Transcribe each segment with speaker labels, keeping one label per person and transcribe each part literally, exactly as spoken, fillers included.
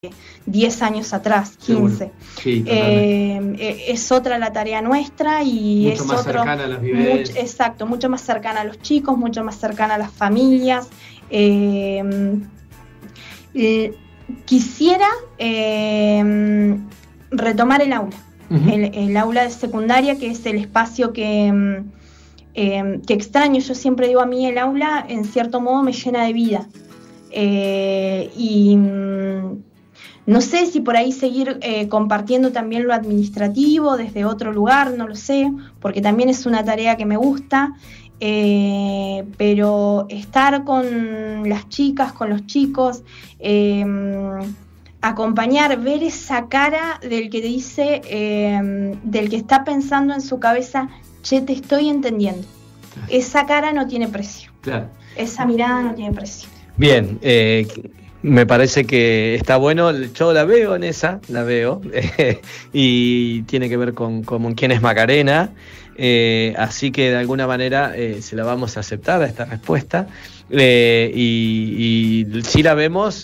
Speaker 1: diez años atrás, quince.
Speaker 2: Sí,
Speaker 1: eh, es otra la tarea nuestra y
Speaker 2: mucho
Speaker 1: es
Speaker 2: más
Speaker 1: otro,
Speaker 2: cercana a las vivencias.
Speaker 1: Mucho, exacto, mucho más cercana a los chicos, mucho más cercana a las familias. Eh, eh, quisiera eh, retomar el aula, uh-huh. el, el aula de secundaria, que es el espacio que, eh, que extraño. Yo siempre digo, a mí el aula en cierto modo me llena de vida. Eh, y no sé si por ahí seguir eh, compartiendo también lo administrativo desde otro lugar, no lo sé, porque también es una tarea que me gusta, eh, pero estar con las chicas, con los chicos, eh, acompañar, ver esa cara del que dice, eh, del que está pensando en su cabeza, che, te estoy entendiendo. Claro. Esa cara no tiene precio.
Speaker 2: Claro.
Speaker 1: Esa mirada no tiene precio.
Speaker 3: Bien, eh, me parece que está bueno, yo la veo en esa, la veo, eh, y tiene que ver con, con quién es Macarena, eh, así que de alguna manera eh, se la vamos a aceptar a esta respuesta, eh, y, y sí la vemos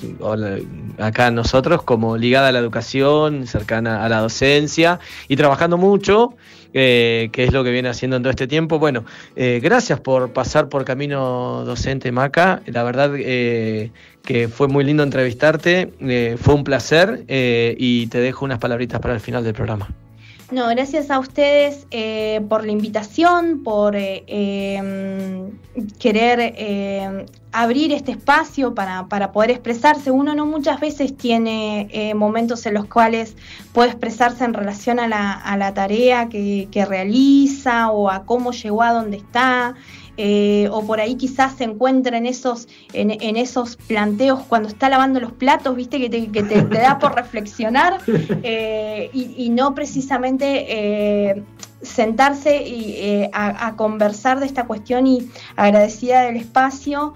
Speaker 3: acá nosotros como ligada a la educación, cercana a la docencia y trabajando mucho, eh, que es lo que viene haciendo en todo este tiempo. Bueno, eh, gracias por pasar por Camino Docente, Maca, la verdad eh, que fue muy lindo entrevistarte, eh, fue un placer, eh, y te dejo unas palabritas para el final del programa.
Speaker 1: No, gracias a ustedes eh, por la invitación, por eh, eh, querer eh, abrir este espacio para, para poder expresarse. Uno no muchas veces tiene eh, momentos en los cuales puede expresarse en relación a la, a la tarea que, que realiza o a cómo llegó a donde está. Eh, o por ahí quizás se encuentra en esos, en, en esos planteos cuando está lavando los platos, viste, que te, que te, te da por reflexionar, eh, y, y no precisamente eh, sentarse y, eh, a, a conversar de esta cuestión, y agradecida del espacio.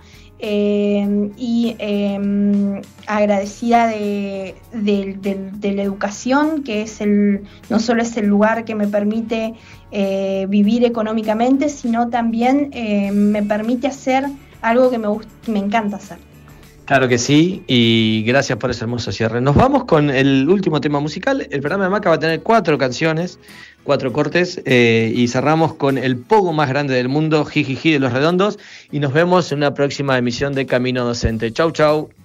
Speaker 1: Eh, y eh, agradecida de, de, de, de la educación, que es el, no solo es el lugar que me permite eh, vivir económicamente, sino también eh, me permite hacer algo que me, me encanta hacer.
Speaker 3: Claro que sí, y gracias por ese hermoso cierre. Nos vamos con el último tema musical. El programa de Maca va a tener cuatro canciones, cuatro cortes, eh, y cerramos con el pogo más grande del mundo, Jijiji de Los Redondos, y nos vemos en una próxima emisión de Camino Docente. Chau, chau.